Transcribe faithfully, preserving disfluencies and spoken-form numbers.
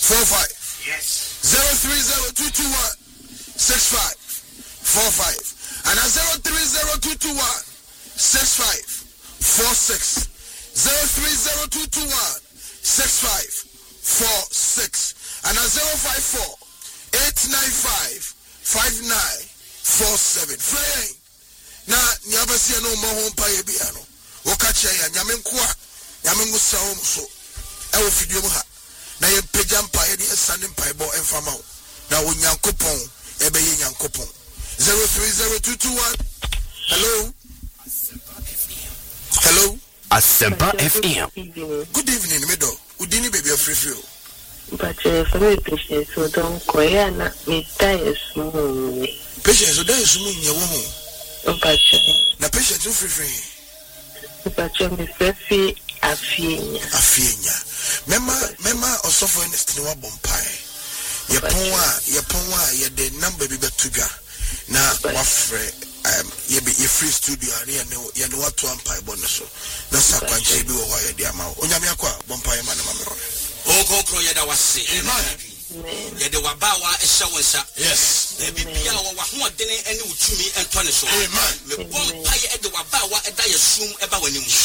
four five. Yes. zero three zero two two one six five four five. And a zero three zero two two one six five four six. zero three zero two two one six five four six. And a zero five four eight nine five five nine four seven. Flying. Na nyabasi no mo ho mpa ye bia no. Wo ka che ya nyame nkoa. Nyame ngusa wo so. E wo fidie mu ha. Na ye pagya mpa ye de esane mpa ebo emfama wo. Na wo nyankopon e be ye nyankopon. zero three zero two two one. Hello. Hello. Asempa F M. Good evening, Medo. Udini baby of free free. But uh, for me, patience, so don't call ya na me die small. Patience, so that is me, your woman. But na patience you free free. But you me say afienya. Afienya. Mema mema osofo en stini wa bompae. Ye ponwa ye ponwa ye de number bi betudwa na wafre um ye be ye free studio ari ye ne ye ne watu ampai bonne so. Na sakwanche bi wo ho ye de ama. Onyame akwa bompae ma na ma me ho. Ogo kro ye da wase. Amen. Ye de wabawa ehya wonsa. Yes. E bibia wo wa ho odene ene utumi ento ne so. Amen. Me bompae e de wabawa e da ye sum e ba wani mu.